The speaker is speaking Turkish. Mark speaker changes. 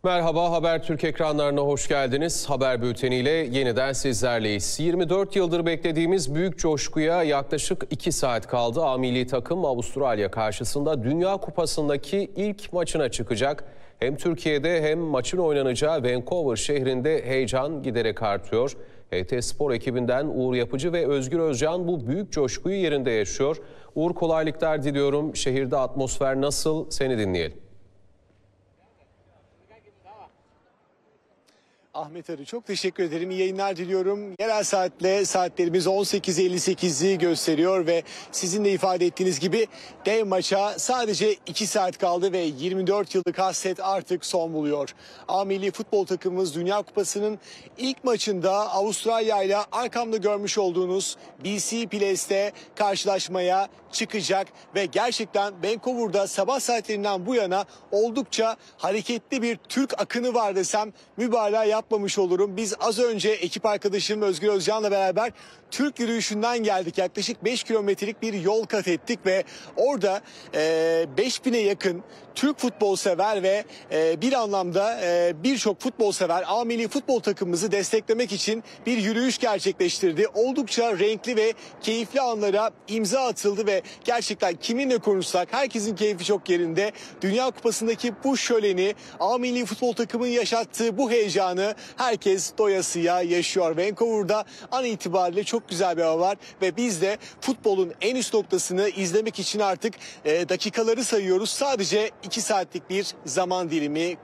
Speaker 1: Merhaba, Habertürk ekranlarına hoş geldiniz. Haber bülteniyle yeniden sizlerleyiz. 24 yıldır beklediğimiz büyük coşkuya yaklaşık 2 saat kaldı. A milli takım Avustralya karşısında Dünya Kupası'ndaki ilk maçına çıkacak. Hem Türkiye'de hem maçın oynanacağı Vancouver şehrinde heyecan giderek artıyor. HT Spor ekibinden Uğur Yapıcı ve Özgür Özcan bu büyük coşkuyu yerinde yaşıyor. Uğur, kolaylıklar diliyorum. Şehirde atmosfer nasıl? Seni dinleyelim.
Speaker 2: Ahmet Arı, çok teşekkür ederim. İyi yayınlar diliyorum. Yerel saatle saatlerimiz 18.58'i gösteriyor ve sizin de ifade ettiğiniz gibi dev maça sadece 2 saat kaldı ve 24 yıllık hasret artık son buluyor. A milli futbol takımımız Dünya Kupası'nın ilk maçında Avustralya ile arkamda görmüş olduğunuz BC Place'te karşılaşmaya çıkacak ve gerçekten Vancouver'da sabah saatlerinden bu yana oldukça hareketli bir Türk akını var desem mübalağa yapmamış olurum. Biz az önce ekip arkadaşım Özgür Özcan'la beraber Türk yürüyüşünden geldik. Yaklaşık 5 kilometrelik bir yol kat ettik ve orada 5000'e yakın Türk futbol sever ve bir anlamda birçok futbol sever A milli futbol takımımızı desteklemek için bir yürüyüş gerçekleştirdi. Oldukça renkli ve keyifli anlara imza atıldı ve gerçekten kiminle konuşsak herkesin keyfi çok yerinde. Dünya Kupası'ndaki bu şöleni, A milli futbol takımının yaşattığı bu heyecanı herkes doyasıya yaşıyor. Vancouver'da an itibariyle çok güzel bir hava var ve biz de futbolun en üst noktasını izlemek için artık dakikaları sayıyoruz. Sadece 2 saatlik bir zaman dilimi